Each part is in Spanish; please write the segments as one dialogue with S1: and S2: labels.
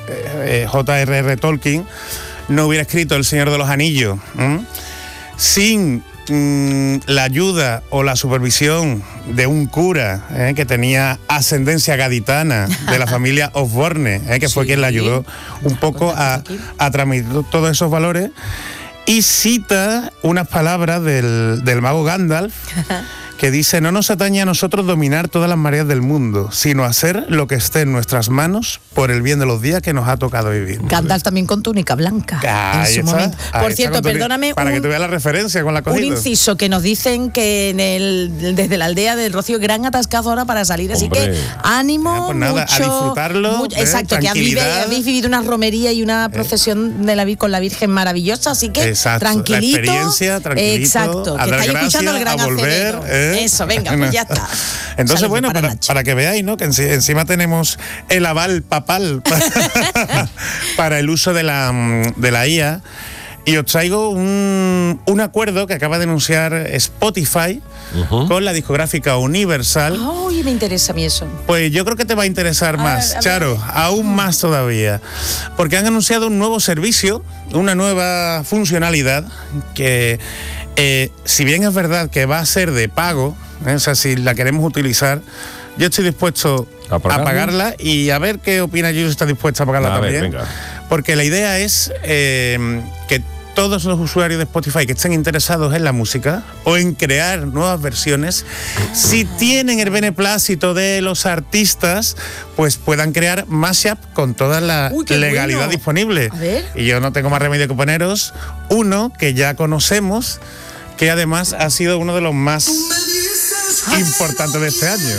S1: J.R.R. Tolkien no hubiera escrito El Señor de los Anillos sin la ayuda o la supervisión de un cura que tenía ascendencia gaditana de la familia Osborne, que fue quien le ayudó un poco a transmitir todos esos valores, y cita unas palabras del mago Gandalf que dice: no nos atañe a nosotros dominar todas las mareas del mundo, sino hacer lo que esté en nuestras manos por el bien de los días que nos ha tocado vivir.
S2: Gandalf también con túnica blanca en su momento. Por cierto, perdóname,
S1: para que tú veas la referencia con la cogida.
S2: Un inciso que nos dicen que desde la aldea del Rocío, gran atascazo ahora para salir, así que ánimo,
S1: pues nada,
S2: mucho,
S1: a disfrutarlo,
S2: exacto, que habéis vivido una romería y una procesión con la Virgen maravillosa, así que tranquilito,
S1: la experiencia, tranquilito,
S2: exacto, que estáis escuchando el gran Acevedo. Eso, venga, pues ya está.
S1: Entonces, bueno, para que veáis, ¿no? Que encima tenemos el aval papal para el uso de la IA. Y os traigo un acuerdo que acaba de anunciar Spotify con la discográfica Universal.
S2: ¡Ay, me interesa a mí eso!
S1: Pues yo creo que te va a interesar más, Charo, aún más todavía. Porque han anunciado un nuevo servicio, una nueva funcionalidad que, si bien es verdad que va a ser de pago, o sea, si la queremos utilizar, yo estoy dispuesto a pagarla, y a ver qué opina Yuyu, si está dispuesta a pagarla también. Venga. Porque la idea es que todos los usuarios de Spotify que estén interesados en la música o en crear nuevas versiones, si tienen el beneplácito de los artistas, pues puedan crear mashup con toda la legalidad disponible. Y yo no tengo más remedio que poneros uno que ya conocemos, que además ha sido uno de los más importantes de este año.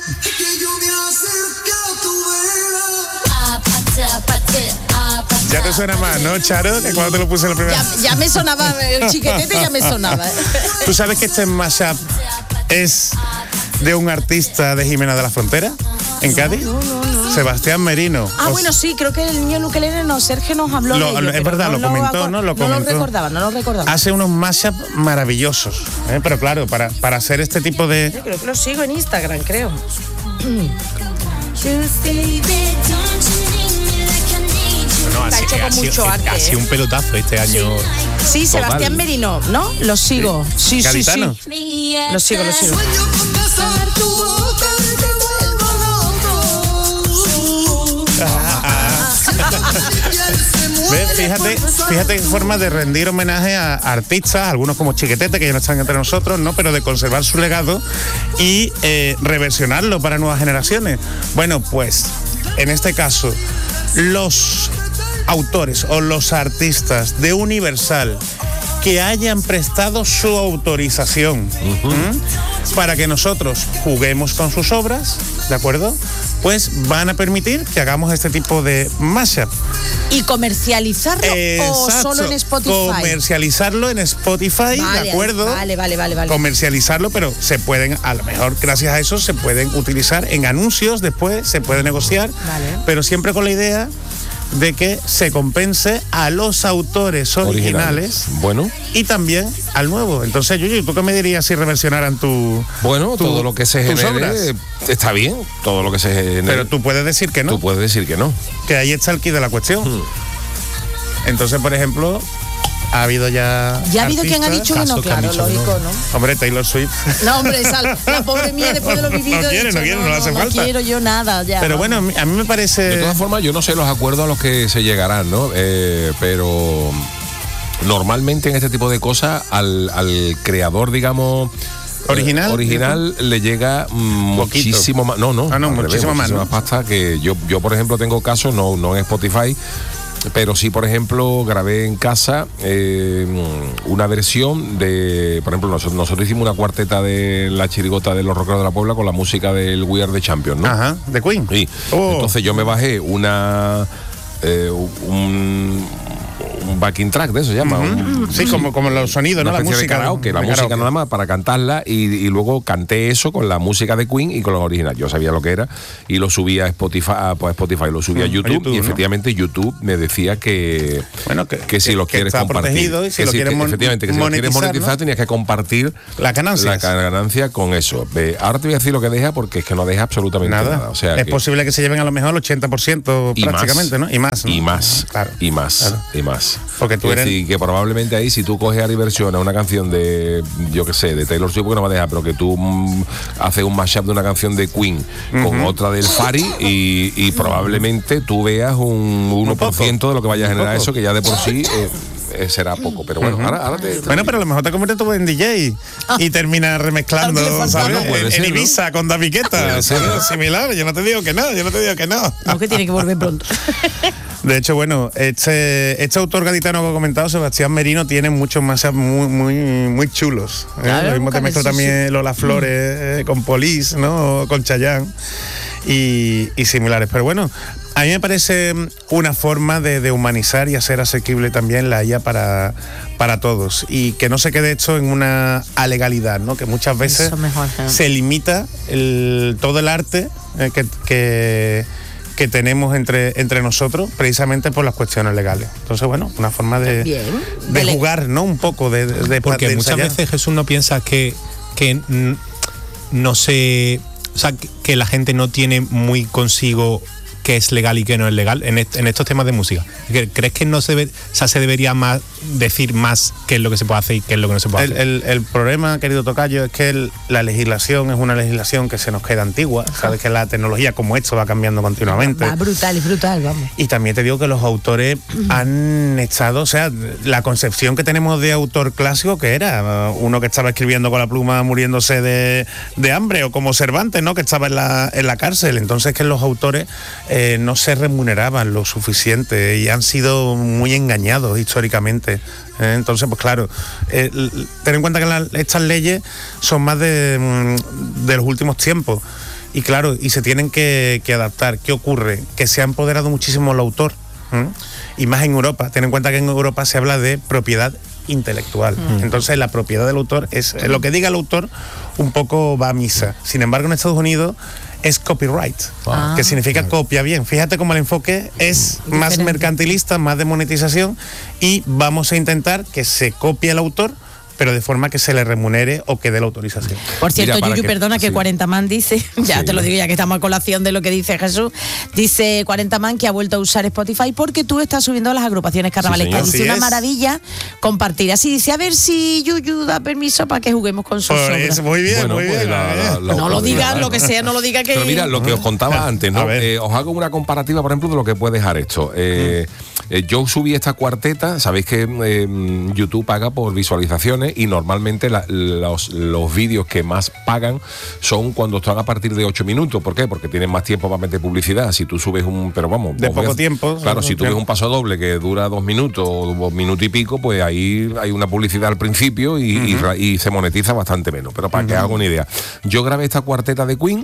S1: Ya te suena más, ¿no, Charo? Que cuando te lo puse la primera vez.
S2: Ya me sonaba, el chiquetete ya me sonaba.
S1: ¿Tú sabes que este mashup es de un artista de Jimena de la Frontera, en Cádiz? No. Sebastián Merino.
S2: Bueno, sí, creo que el niño Luquelele, Sergio nos habló de ello.
S1: Es verdad, lo comentó, ¿no? Lo
S2: recordaba.
S1: Hace unos mashup maravillosos, pero claro, para hacer este tipo de...
S2: Yo creo que lo sigo en Instagram, creo.
S3: No, ha sido un pelotazo este año.
S2: Sí, Sebastián Merino, ¿no? Lo sigo. Sí. Lo sigo.
S1: Fíjate qué forma de rendir homenaje a artistas, algunos como Chiquetete, que ya no están entre nosotros, ¿no? Pero de conservar su legado y reversionarlo para nuevas generaciones. Bueno, pues en este caso, los autores o los artistas de Universal que hayan prestado su autorización para que nosotros juguemos con sus obras, ¿de acuerdo? Pues van a permitir que hagamos este tipo de mashup.
S2: ¿Y comercializarlo o solo en Spotify?
S1: Comercializarlo en Spotify, ¿de acuerdo?
S2: Vale.
S1: Comercializarlo, pero se pueden, a lo mejor gracias a eso, se pueden utilizar en anuncios después, se puede negociar, pero siempre con la idea de que se compense a los autores originales.
S3: Bueno.
S1: Y también al nuevo. Entonces, Yuyu, ¿tú qué me dirías si reversionaran
S3: todo lo que se genere está bien, todo lo que se genere.
S1: Pero tú puedes decir que no. Que ahí está el quid de la cuestión. Entonces, por ejemplo, ha habido ya...
S2: Ya ha habido quien ha dicho que no, claro, lógico, ¿no?
S1: Hombre, Taylor Swift.
S2: No, hombre, la pobre mía, después de lo vivido...
S1: No le hace falta.
S2: No quiero yo nada, ya.
S1: Pero bueno, a mí me parece...
S3: De todas formas, yo no sé los acuerdos a los que se llegarán, ¿no? Pero normalmente en este tipo de cosas, al creador, digamos... Original le llega muchísimo más... muchísimo más pasta. Que yo, por ejemplo, tengo casos, no en Spotify... Pero sí, por ejemplo, grabé en casa una versión de, por ejemplo, nosotros hicimos una cuarteta de La Chirigota de los Rockeros de la Puebla con la música del We Are the Champions, ¿no?
S1: Ajá, de Queen.
S3: Sí. Entonces yo me bajé un un backing track de eso se llama.
S1: Sí, como los sonidos, ¿no?
S3: La música de karaoke, la música nada más para cantarla y luego canté eso con la música de Queen y con los originales. Yo sabía lo que era y lo subía a Spotify, lo subía a YouTube y efectivamente YouTube me decía que si lo quieres compartir,
S1: y si lo quieres
S3: monetizar tenías que compartir
S1: la
S3: ganancia con eso. Ahora te voy a decir lo que deja porque es que no deja absolutamente nada. O sea,
S1: es posible que se lleven a lo mejor el 80% prácticamente, ¿no? Y más, ¿no?
S3: Y más,
S1: claro.
S3: y más.
S1: Porque tú eres...
S3: decir, que probablemente ahí si tú coges a versión a una canción de, yo qué sé, de Taylor Swift, porque no va a dejar, pero que tú haces un mashup de una canción de Queen con otra del Fari y probablemente tú veas un 1% de lo que vaya a generar eso, que ya de por sí... será poco, pero bueno, ahora
S1: Bueno, pero a lo mejor te conviertes tú en DJ y terminas remezclando, ¿sabes? En Ibiza, ¿no? Con David Guetta, similar. Yo no te digo que no.
S2: No, que tiene que volver pronto.
S1: De hecho, bueno, este autor gaditano que he comentado, Sebastián Merino, tiene muchos más muy chulos.
S2: Claro,
S1: lo mismo te mezclo también Lola Flores con Police, ¿no? Con Chayanne y similares. Pero bueno, a mí me parece una forma de humanizar y hacer asequible también la IA para todos y que no se quede esto en una alegalidad, ¿no? Que muchas veces se limita todo el arte que tenemos entre nosotros precisamente por las cuestiones legales. Entonces, bueno, una forma de jugar, ¿no? Un poco
S4: porque muchas veces Jesús no piensa que no se... O sea, que la gente no tiene muy consigo qué es legal y qué no es legal en estos temas de música. ¿Crees que no se debería más decir más qué es lo que se puede hacer y qué es lo que no se puede hacer?
S1: El problema, querido tocayo, es que la legislación es una legislación que se nos queda antigua. Sabes que la tecnología como esto va cambiando continuamente.
S2: Va brutal, vamos.
S1: Y también te digo que los autores han estado, o sea, la concepción que tenemos de autor clásico, que era uno que estaba escribiendo con la pluma muriéndose de hambre, o como Cervantes, ¿no? Que estaba en la cárcel. Entonces que los autores no se remuneraban lo suficiente y han sido muy engañados históricamente. Entonces, pues claro, ten en cuenta que estas leyes son más de los últimos tiempos y claro, y se tienen que adaptar. ¿Qué ocurre? Que se ha empoderado muchísimo el autor, y más en Europa. Ten en cuenta que en Europa se habla de propiedad intelectual. Entonces la propiedad del autor es lo que diga el autor, un poco va a misa. Sin embargo, en Estados Unidos es copyright, que significa copia bien. Fíjate cómo el enfoque es más mercantilista, más de monetización, y vamos a intentar que se copie el autor, pero de forma que se le remunere o que dé la autorización.
S2: Por cierto, Yuyu, perdona, que 40 Man dice, ya te lo digo, ya que estamos a colación de lo que dice Jesús, dice 40 Man que ha vuelto a usar Spotify porque tú estás subiendo las agrupaciones carnavalescas.
S1: Sí,
S2: dice una maravilla compartir. Así dice, a ver si Yuyu da permiso para que juguemos con sus obras.
S1: Muy bien,
S3: bueno,
S1: muy bien.
S2: No lo digas, lo que sea, no lo diga que...
S3: Pero mira, lo que os contaba antes, ¿no? Os hago una comparativa, por ejemplo, de lo que puede dejar esto. Yo subí esta cuarteta, sabéis que YouTube paga por visualizaciones y normalmente los vídeos que más pagan son cuando están a partir de 8 minutos. ¿Por qué? Porque tienen más tiempo para meter publicidad. Si tú subes
S1: de poco tiempo.
S3: Claro, si tú ves un paso doble que dura 2 minutos o 1 minuto y pico, pues ahí hay una publicidad al principio y se monetiza bastante menos. Pero para que haga una idea. Yo grabé esta cuarteta de Queen.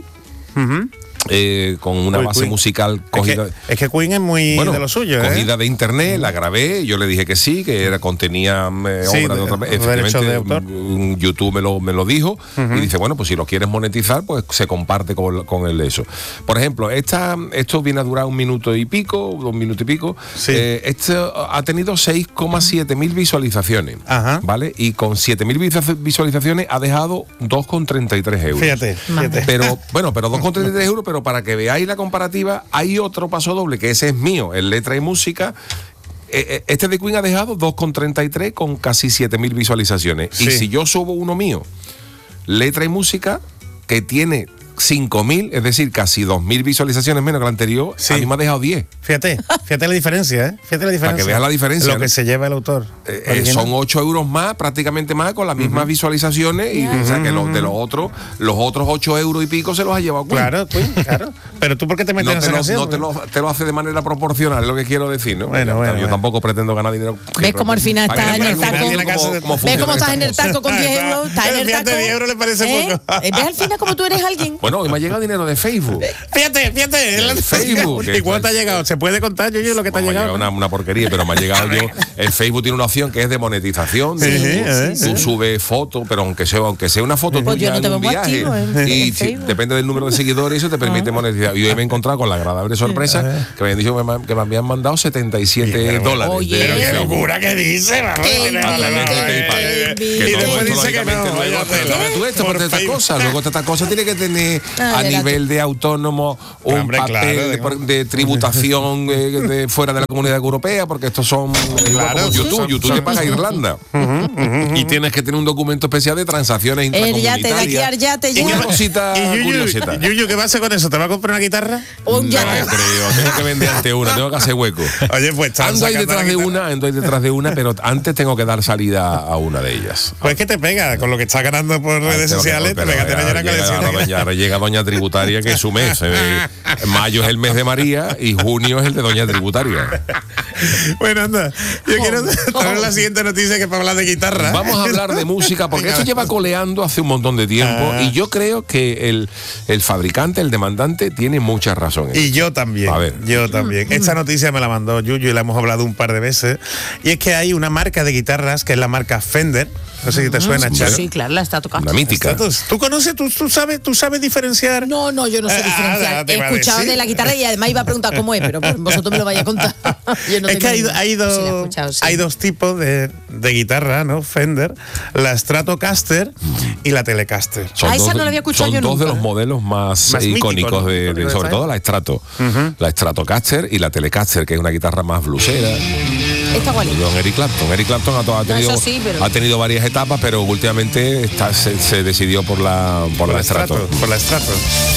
S3: Con una base Queen musical cogida.
S1: Es que Queen es muy de lo suyo.
S3: Cogida de internet, la grabé, yo le dije que sí, que contenía obras de otra. Efectivamente, YouTube me lo dijo y dice, bueno, pues si lo quieres monetizar, pues se comparte con el eso. Por ejemplo, esto viene a durar 1 minuto y pico, 2 minutos y pico.
S1: Sí.
S3: Esto ha tenido 6,7 mil visualizaciones. ¿Vale? Y con 7.000 visualizaciones ha dejado 2,33 euros.
S1: Fíjate.
S3: Pero 2,33 euros, pero para que veáis la comparativa, hay otro paso doble, que ese es mío, en letra y música. Este de Queen ha dejado 2,33 con casi 7.000 visualizaciones. Sí. Y si yo subo uno mío, letra y música, que tiene 5.000, es decir, casi 2.000 visualizaciones menos que la anterior, a mí me ha dejado 10.
S1: Fíjate la diferencia, Fíjate la diferencia.
S3: Para que veas la diferencia.
S1: Lo que se lleva el autor.
S3: Son 8 euros más, prácticamente más, con las mismas visualizaciones, y o sea que los otros 8 euros y pico se los ha llevado Queen.
S1: Claro. Pero tú, ¿por qué te metes en esa canción?
S3: No te lo hace de manera proporcional, es lo que quiero decir, ¿no? Bueno, yo tampoco pretendo ganar dinero.
S2: ¿Ves cómo al final estás en el taco? ¿Ves cómo estás en el taco con 10 euros? Estás en el taco.
S1: 10 euros le parece poco.
S2: ¿Ves al final como tú eres alguien?
S3: Bueno, hoy me ha llegado dinero de Facebook.
S1: Fíjate.
S3: Facebook.
S1: ¿Y cuánto te ha llegado? ¿Se puede contar, yo lo que te ha llegado?
S3: Una porquería, pero me ha llegado yo. El Facebook tiene una opción que es de monetización. Tú subes fotos, pero aunque sea una foto tuya en un viaje. Y depende del número de seguidores, eso te permite monetizar. Y hoy me he encontrado con la agradable sorpresa que me habían dicho que me habían mandado $77.
S2: Oye,
S1: pero qué locura que dice,
S3: y después dice que no. Tú esto por esta cosa. Luego esta cosa tiene que tener a nivel de autónomo un papel de tributación fuera de la Comunidad Europea, porque estos son YouTube te paga Irlanda. Y tienes que tener un documento especial de transacciones intracomunitarias.
S2: Y
S3: una cosita curiosita.
S1: Yuyu, ¿qué pasa con eso? ¿Te va a comprar una guitarra?
S3: No creo, tengo que venderte una, tengo que hacer hueco.
S1: Oye, pues
S3: ando ahí detrás de una, pero antes tengo que dar salida a una de ellas.
S1: Pues que te pega, con lo que estás ganando por redes sociales, te pega tener una colección.
S3: Ahora llega Doña Tributaria, que es su mes. Mayo es el mes de María y junio es el de Doña Tributaria.
S1: Bueno, anda, yo quiero traer la siguiente noticia, que para hablar de guitarra.
S3: Vamos a hablar de música, porque esto lleva coleando hace un montón de tiempo y yo creo que el fabricante, el demandante, tiene mucha razón.
S1: Y yo también.
S3: A ver.
S1: Yo también. Esta noticia me la mandó Yuyu y la hemos hablado un par de veces. Y es que hay una marca de guitarras que es la marca Fender. No sé si te suena, Charo.
S2: Sí, claro, la Stratocaster.
S3: Una mítica.
S1: ¿Tú conoces, tú sabes diferenciar?
S2: No, yo no sé diferenciar. He escuchado de la guitarra y además iba a preguntar cómo es, pero vosotros me lo vais a contar.
S1: Es que hay dos tipos de guitarra, ¿no? Fender, la Stratocaster y la Telecaster.
S2: Esa no la había escuchado yo nunca.
S3: Son dos de los modelos más icónicos, ¿no? Sobre todo la Strato. La Stratocaster y la Telecaster, que es una guitarra más bluesera.
S2: Está igual.
S3: Eric Clapton ha tenido varias etapas, pero últimamente se decidió por la Strato.
S1: Por la Strato.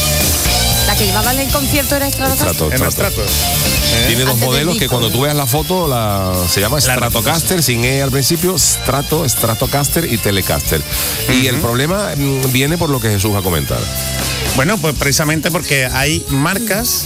S2: La que llevaba en el concierto era Stratocaster.
S1: En la Strato.
S3: Tiene dos modelos que cuando tú veas la foto se llama Stratocaster, sin E al principio, Stratocaster y Telecaster. Y el problema viene por lo que Jesús ha comentado.
S1: Bueno, pues precisamente porque hay marcas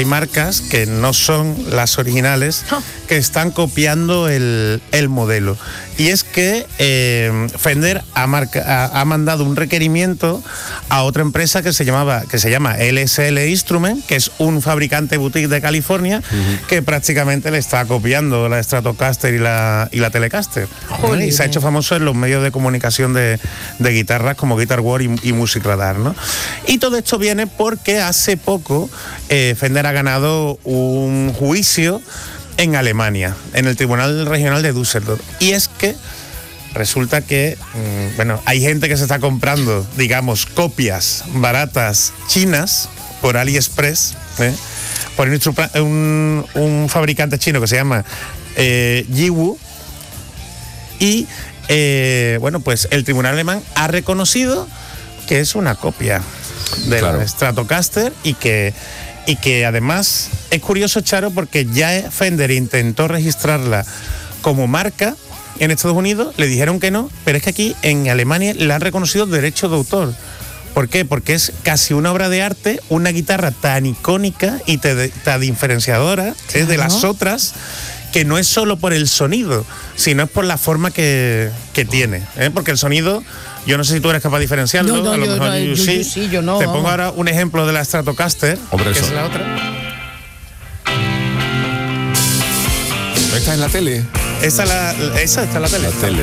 S1: que no son las originales, que están copiando el modelo. Y es que Fender ha mandado un requerimiento a otra empresa que se llama LSL Instrument, que es un fabricante boutique de California, que prácticamente le está copiando la Stratocaster y la Telecaster. Y se ha hecho famoso en los medios de comunicación de guitarras como Guitar World y Music Radar, ¿no? Y todo esto viene porque hace poco Fender ha ganado un juicio en Alemania, en el Tribunal Regional de Düsseldorf. Y es que resulta que, hay gente que se está comprando, digamos, copias baratas chinas por AliExpress, por un fabricante chino que se llama Yiwu. Y, pues el Tribunal alemán ha reconocido que es una copia de la Stratocaster y que además es curioso, Charo, porque ya Fender intentó registrarla como marca en Estados Unidos, le dijeron que no, pero es que aquí en Alemania le han reconocido derechos de autor. ¿Por qué? Porque es casi una obra de arte, una guitarra tan icónica y tan diferenciadora es de las otras, que no es solo por el sonido, sino es por la forma que tiene, porque el sonido, yo no sé si tú eres capaz de diferenciarlo.
S2: No,
S1: a lo mejor
S2: yo no.
S1: Te pongo ahora un ejemplo de la Stratocaster, que es la otra.
S3: ¿Esta es la tele?
S1: Esa está la tele.
S3: La tele.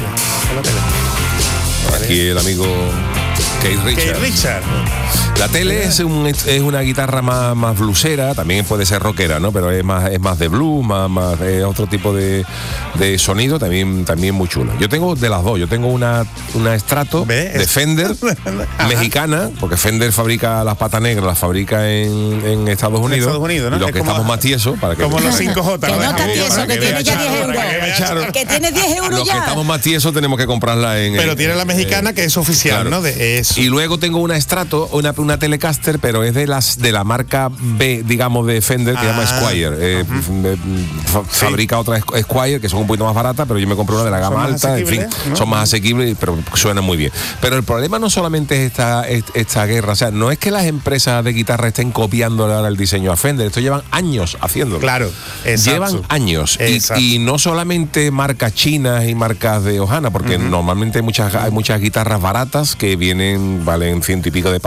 S3: Aquí el amigo Keith Richard. La tele es una guitarra más bluesera, también puede ser rockera, ¿no? Pero es más de blues, más de otro tipo de sonido, también muy chulo. Yo tengo de las dos, yo tengo una Strato de Fender mexicana, porque Fender fabrica las patas negras, las fabrica en Estados Unidos. ¿No? Y los que estamos más tiesos, para que
S1: como los 5J.
S2: Que no está tieso, que tiene ya 10 euros. Que tiene 10 euros ya.
S3: Los que estamos más tiesos tenemos que comprarla
S1: Pero tiene la mexicana, que es oficial,
S3: claro.
S1: ¿no? De eso.
S3: Y luego tengo una Strato, una Telecaster, pero es de la marca B, digamos, de Fender, que se llama Squier. Fabrica otra Squier, que son un poquito más baratas, pero yo me compré una de la gama alta, en fin, ¿no? Son más asequibles, pero suenan muy bien. Pero el problema no solamente es esta guerra, o sea, no es que las empresas de guitarra estén copiando ahora el diseño a Fender, esto llevan años haciéndolo.
S1: Claro, exacto.
S3: Llevan años. Y no solamente marcas chinas y marcas de Ohana, porque normalmente hay muchas guitarras baratas que valen 100 y pico de pavos,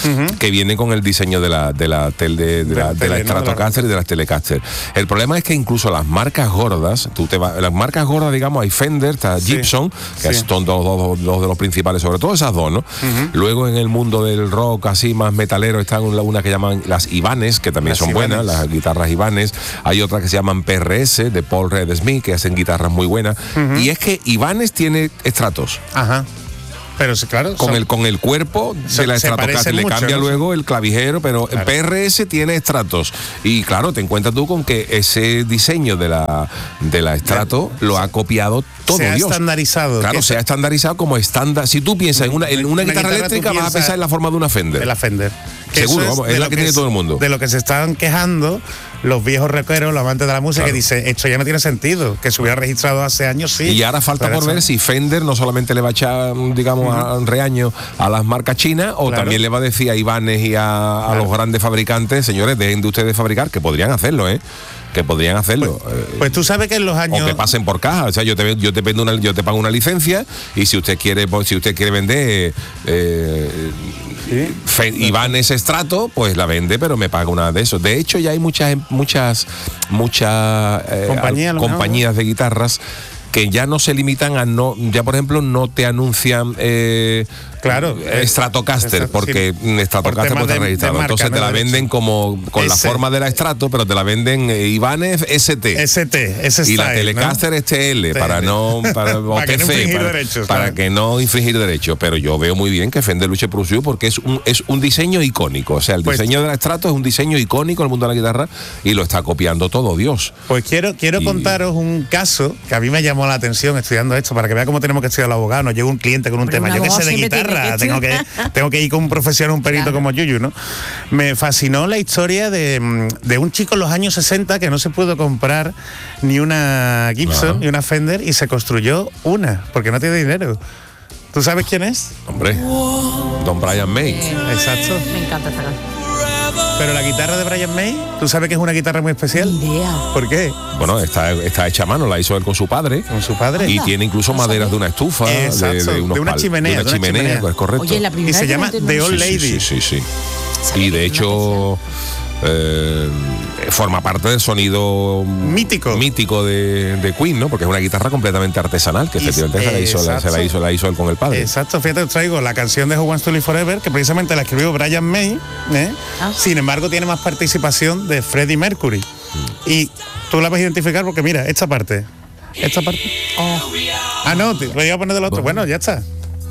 S3: que viene con el diseño de la Stratocaster y de las Telecaster. El problema es que incluso las marcas gordas, las marcas gordas, digamos, hay Fender, está Gibson, que son dos de los principales, sobre todo esas dos, ¿no? Luego en el mundo del rock así más metalero están una que llaman las Ibanez, que también son buenas, las guitarras Ibanez. Hay otra que se llaman PRS, de Paul Reed Smith, que hacen guitarras muy buenas. Y es que Ibanez tiene Stratos.
S1: Pero claro,
S3: con el cuerpo de la Stratocaster le cambia luego el clavijero, pero el PRS tiene Stratos. Y claro, te encuentras tú con que ese diseño de la Strato lo ha copiado todo Dios.
S1: Se ha estandarizado.
S3: Claro, se ha estandarizado como estándar. Si tú piensas en una guitarra eléctrica, vas a pensar en la forma de una Fender.
S1: De la Fender.
S3: Seguro, vamos, es la que tiene todo el mundo.
S1: De lo que se estaban quejando los viejos rockeros, los amantes de la música, que dicen, esto ya no tiene sentido, que se hubiera registrado hace años, sí.
S3: Y ahora falta por ver si Fender no solamente le va a echar, digamos, un reaño a las marcas chinas, o también le va a decir a Ibanez y a los grandes fabricantes, señores, dejen de ustedes fabricar, que podrían hacerlo, que podrían hacerlo.
S1: Pues tú sabes que en los años...
S3: O que pasen por caja. O sea, yo te pago una licencia, y si usted quiere vender Ibanez Strato, pues la vende, pero me paga una de esos. De hecho, ya hay muchas compañías de guitarras que ya no se limitan a ya por ejemplo no te anuncian Stratocaster, porque Stratocaster no está registrado, marca, entonces te la venden como con la forma de la Strato, pero te la venden Ibanez ST
S1: ese
S3: y la Telecaster STL para que no infringir derechos. Pero yo veo muy bien que Fender luche por suyo, porque es un diseño icónico. O sea, el diseño de la Strato es un diseño icónico en el mundo de la guitarra, y lo está copiando todo Dios.
S1: Pues quiero contaros un caso que a mí me llamó la atención estudiando esto, para que vea cómo tenemos que estudiar los abogados. Nos llega un cliente con un tema, yo que sé de guitarra, tengo que ir con un profesional, un perito como Yuyu, ¿no? Me fascinó la historia de un chico en los años 60 que no se pudo comprar ni una Gibson ni una Fender, y se construyó una, porque no tiene dinero. ¿Tú sabes quién es?
S3: Hombre, Don Brian May.
S1: Exacto.
S2: Me encanta esta canción.
S1: Pero la guitarra de Brian May, ¿tú sabes que es una guitarra muy especial?
S2: Ni idea.
S1: ¿Por qué?
S3: Bueno, está hecha a mano, la hizo él con su padre.
S1: Con su padre.
S3: Y tiene incluso maderas de una estufa, de una chimenea.
S1: De una chimenea,
S3: pues correcto.
S2: Oye,
S1: y se llama The Old Lady.
S3: Sí. Y de hecho forma parte del sonido mítico de Queen, ¿no? Porque es una guitarra completamente artesanal, que efectivamente se la hizo él con el padre.
S1: Exacto, fíjate, os traigo la canción de Who Wants to Live Forever, que precisamente la escribió Brian May, sin embargo tiene más participación de Freddie Mercury. Y tú la vas a identificar porque mira, esta parte. No, te voy a poner del otro. Bueno, ya está.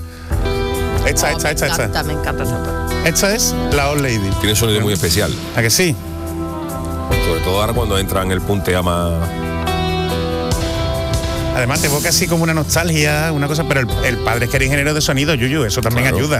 S1: Esta.
S2: Me encanta esta.
S1: Esta es la Old Lady.
S3: Tiene un sonido muy especial.
S1: ¿A que sí?
S3: Sobre todo ahora cuando entra en el punteama.
S1: Además te evoca así como una nostalgia, una cosa, pero el padre es que era ingeniero de sonido, Yuyu, eso también ayuda,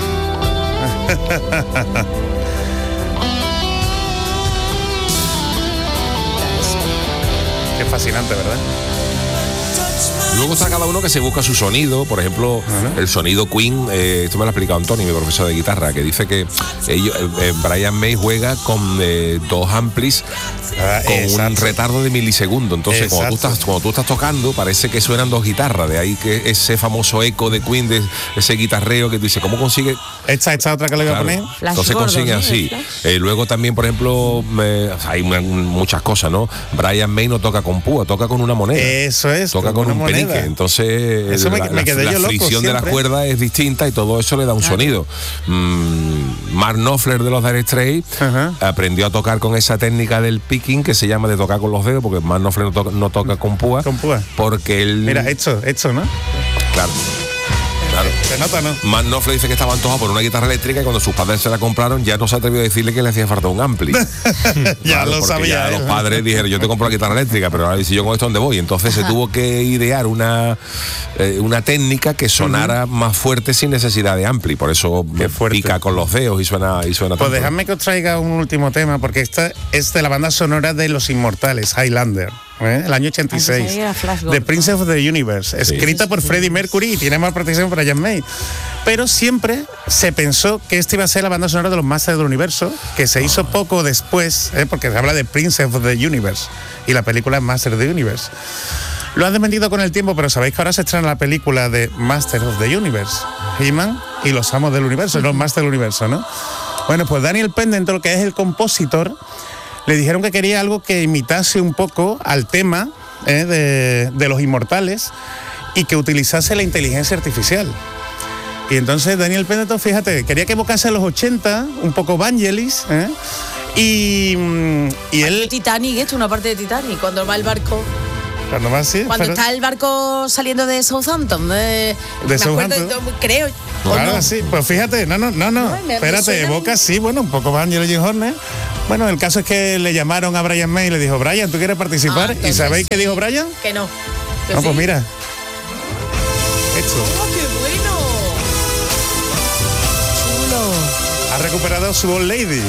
S1: Qué fascinante, ¿verdad?
S3: Luego está cada uno que se busca su sonido. Por ejemplo, el sonido Queen, esto me lo ha explicado Antonio, mi profesor de guitarra, que dice que Brian May juega con dos amplis con un retardo de milisegundo. Entonces cuando tú estás tocando, parece que suenan dos guitarras. De ahí que ese famoso eco de Queen, de ese guitarreo que tú dices, ¿cómo consigue?
S1: Esta otra que le voy a poner.
S3: Entonces consigue así. Luego también, por ejemplo, hay muchas cosas, ¿no? Brian May no toca con púa, toca con una moneda.
S1: Eso es.
S3: Toca con un penique. Entonces la fricción de la cuerda es distinta, y todo eso le da un sonido. Mark Knopfler de los Dire Straits aprendió a tocar con esa técnica del picking, que se llama de tocar con los dedos, porque Mark Knopfler no toca con púa. Porque él...
S1: Mira, esto, ¿no?
S3: Claro.
S1: Se nota, ¿no?
S3: Mark Knopfler dice que estaba antojado por una guitarra eléctrica, y cuando sus padres se la compraron ya no se atrevió a decirle que le hacía falta un ampli.
S1: Ya lo sabía.
S3: Ya los padres dijeron, yo te compro la guitarra eléctrica, pero ahora si yo con esto dónde voy. Entonces se tuvo que idear una técnica que sonara más fuerte sin necesidad de ampli. Por eso pica con los dedos y suena
S1: pues
S3: tanto.
S1: Dejadme que os traiga un último tema, porque esta es de la banda sonora de Los Inmortales, Highlander. El año 86, The Prince of the Universe, escrita por Freddie Mercury, y tiene más participación por Brian May. Pero siempre se pensó que esta iba a ser la banda sonora de los Masters del Universo, que se hizo poco después, porque se habla de Prince of the Universe, y la película es Masters of the Universe. Lo han desmentido con el tiempo, pero sabéis que ahora se estrena la película de Masters of the Universe. He-Man y los amos del universo, los más del universo, ¿no? Bueno, pues Daniel Pendleton, que es el compositor, le dijeron que quería algo que imitase un poco al tema de los inmortales y que utilizase la inteligencia artificial. Y entonces Daniel Pendleton, fíjate, quería que evocase a los 80, un poco Vangelis, y él...
S2: Titanic, esto, una parte de Titanic, cuando va el barco...
S1: Cuando va así,
S2: cuando está el barco saliendo de Southampton, de Southampton, creo.
S1: Claro, no. Sí, pues fíjate, no, espérate, evoca sí, bueno, un poco Vangelis y Horner. Bueno, el caso es que le llamaron a Brian May y le dijo, Brian, ¿tú quieres participar? ¿Y sabéis qué dijo Brian?
S2: Que no.
S1: Que no, sí. Pues mira. Esto.
S2: ¡Oh, qué bueno! Chulo.
S1: Ha recuperado su Old Lady.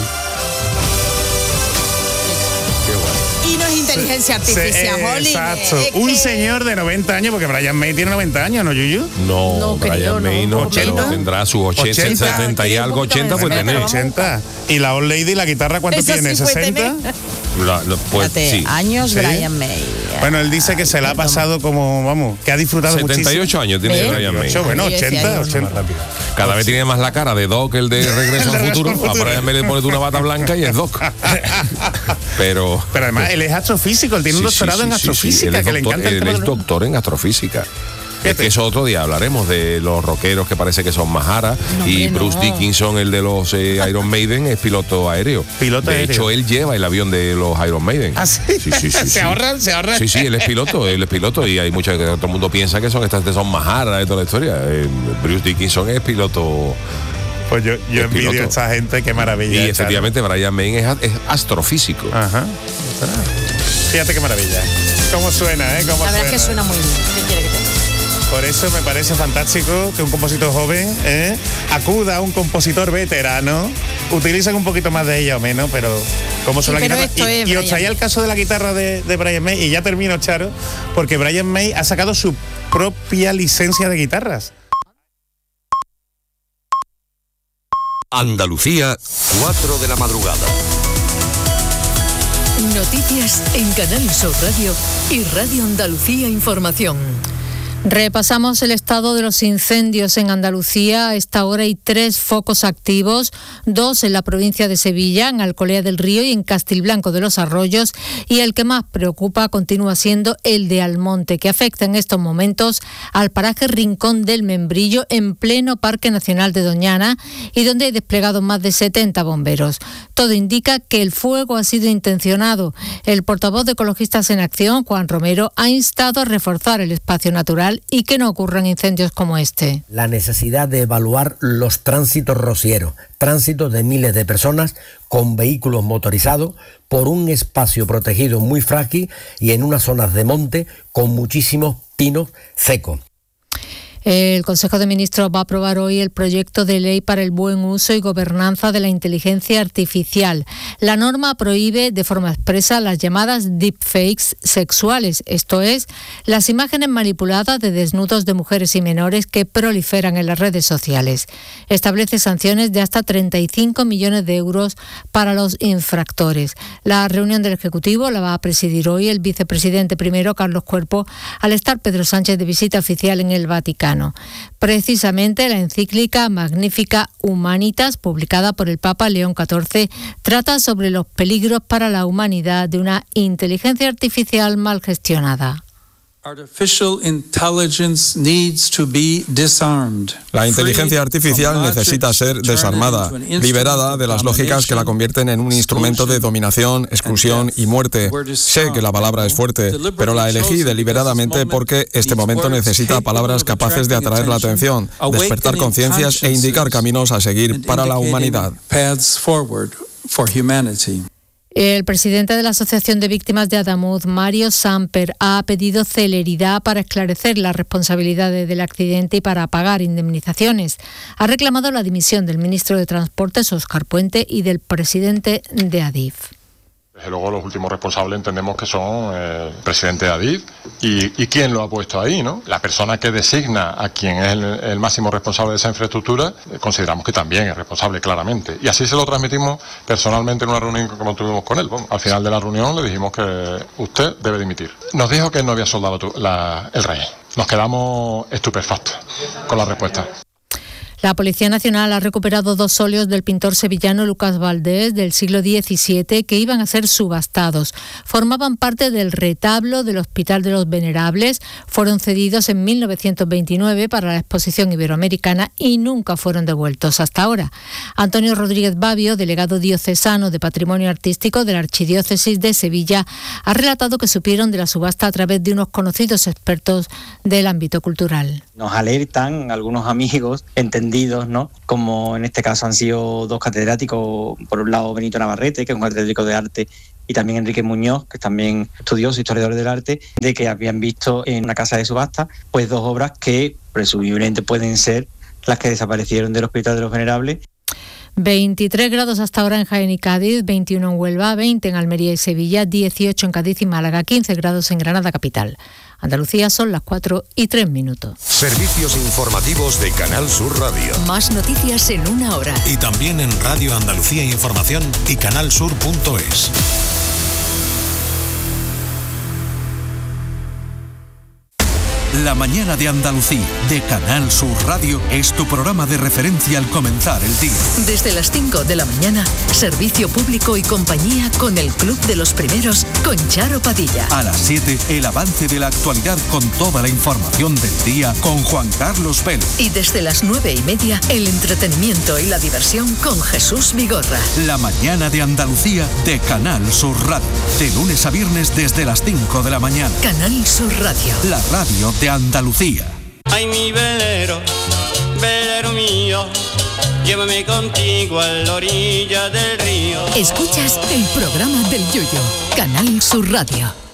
S2: Y no es inteligencia artificial, Holly.
S1: Exacto. Un señor de 90 años, porque Brian May tiene 90 años, ¿no, Yuyu?
S3: No, Brian May no, pero tendrá sus 80, 70 y algo, 80 puede tener.
S1: 80. ¿Y la Old Lady, la guitarra, cuánto tiene?
S2: Sí,
S1: ¿60?
S2: Pues, sí. Años, ¿sí? Brian May.
S1: Bueno, él dice que se la ha pasado como, vamos, que ha disfrutado
S3: 78
S1: muchísimo.
S3: Años tiene Brian May.
S1: Bueno, 80.
S3: Cada vez tiene más la cara de Doc, el de Regreso al Futuro. A Brian May le pones una bata blanca y es Doc. Pero
S1: además, él es astrofísico, él tiene un doctorado en astrofísica, que le encanta.
S3: Él es doctor en astrofísica. Es que eso otro día hablaremos de los rockeros que parece que son Mahara, y Bruce Dickinson, el de los Iron Maiden, es piloto aéreo. De hecho, él lleva el avión de los Iron Maiden.
S1: ¿Ah, sí? Sí. ¿Se ahorran?
S3: Sí, él es piloto y hay mucha que todo el mundo piensa que son Mahara de toda la historia. Bruce Dickinson es piloto.
S1: Pues yo envidio a esta gente, qué maravilla.
S3: Y efectivamente Brian May es astrofísico.
S1: Ajá. Fíjate qué maravilla. ¿Cómo suena, La
S2: verdad es que suena muy bien. ¿Qué quiere que te diga?
S1: Por eso me parece fantástico que un compositor joven acuda a un compositor veterano. Utilizan un poquito más de ella o menos, pero como suena la guitarra. Y os traía el caso de la guitarra de Brian May, y ya termino, Charo, porque Brian May ha sacado su propia licencia de guitarras.
S5: Andalucía, 4 de la madrugada.
S6: Noticias en Canal Sur Radio y Radio Andalucía Información.
S7: Repasamos el estado de los incendios en Andalucía. A esta hora hay 3 focos activos, 2 en la provincia de Sevilla, en Alcolea del Río y en Castilblanco de los Arroyos, y el que más preocupa continúa siendo el de Almonte, que afecta en estos momentos al paraje Rincón del Membrillo, en pleno Parque Nacional de Doñana, y donde hay desplegados más de 70 bomberos. Todo indica que el fuego ha sido intencionado. El portavoz de Ecologistas en Acción, Juan Romero, ha instado a reforzar el espacio natural y que no ocurran incendios como este.
S8: La necesidad de evaluar los tránsitos rocieros, tránsitos de miles de personas con vehículos motorizados por un espacio protegido muy frágil y en unas zonas de monte con muchísimos pinos secos.
S7: El Consejo de Ministros va a aprobar hoy el proyecto de ley para el buen uso y gobernanza de la inteligencia artificial. La norma prohíbe de forma expresa las llamadas deepfakes sexuales, esto es, las imágenes manipuladas de desnudos de mujeres y menores que proliferan en las redes sociales. Establece sanciones de hasta 35 millones de euros para los infractores. La reunión del Ejecutivo la va a presidir hoy el vicepresidente primero, Carlos Cuerpo, al estar Pedro Sánchez de visita oficial en el Vaticano. Precisamente la encíclica Magnificat Humanitas, publicada por el Papa León XIV, trata sobre los peligros para la humanidad de una inteligencia artificial mal gestionada.
S9: La inteligencia artificial necesita ser desarmada, liberada de las lógicas que la convierten en un instrumento de dominación, exclusión y muerte. Sé que la palabra es fuerte, pero la elegí deliberadamente porque este momento necesita palabras capaces de atraer la atención, despertar conciencias e indicar caminos a seguir para la humanidad.
S7: El presidente de la Asociación de Víctimas de Adamuz, Mario Samper, ha pedido celeridad para esclarecer las responsabilidades del accidente y para pagar indemnizaciones. Ha reclamado la dimisión del ministro de Transportes, Óscar Puente, y del presidente de Adif.
S10: Desde luego los últimos responsables entendemos que son el presidente de Adif y quién lo ha puesto ahí, ¿no? La persona que designa a quien es el máximo responsable de esa infraestructura, consideramos que también es responsable claramente. Y así se lo transmitimos personalmente en una reunión que tuvimos con él. Bueno, al final de la reunión le dijimos que usted debe dimitir. Nos dijo que él no había soldado el rey. Nos quedamos estupefactos con la respuesta.
S7: La Policía Nacional ha recuperado 2 óleos del pintor sevillano Lucas Valdés del siglo XVII que iban a ser subastados. Formaban parte del retablo del Hospital de los Venerables, fueron cedidos en 1929 para la Exposición Iberoamericana y nunca fueron devueltos hasta ahora. Antonio Rodríguez Babio, delegado diocesano de Patrimonio Artístico de la Archidiócesis de Sevilla, ha relatado que supieron de la subasta a través de unos conocidos expertos del ámbito cultural.
S11: Nos alertan algunos amigos entendidos, ¿no? Como en este caso han sido 2 catedráticos, por un lado Benito Navarrete, que es un catedrático de arte, y también Enrique Muñoz, que es también estudioso, historiador del arte, de que habían visto en una casa de subasta pues 2 obras que presumiblemente pueden ser las que desaparecieron del Hospital de los Venerables.
S7: 23 grados hasta ahora en Jaén y Cádiz, 21 en Huelva, 20 en Almería y Sevilla, 18 en Cádiz y Málaga, 15 grados en Granada capital. Andalucía son las 4:03.
S5: Servicios informativos de Canal Sur Radio.
S6: Más noticias en 1 hora.
S12: Y también en Radio Andalucía Información y canalsur.es. La mañana de Andalucía, de Canal Sur Radio, es tu programa de referencia al comenzar el día.
S6: Desde las 5 de la mañana, servicio público y compañía con el Club de los Primeros, con Charo Padilla.
S12: A las 7, el avance de la actualidad con toda la información del día con Juan Carlos Vélez.
S6: Y desde las 9:30, el entretenimiento y la diversión con Jesús Vigorra.
S12: La mañana de Andalucía, de Canal Sur Radio. De lunes a viernes desde las 5 de la mañana.
S6: Canal Sur Radio.
S12: La radio de Andalucía.
S13: Ay, mi velero, velero mío, llévame contigo a la orilla del río.
S6: Escuchas el programa del Yoyo, Canal Sur Radio.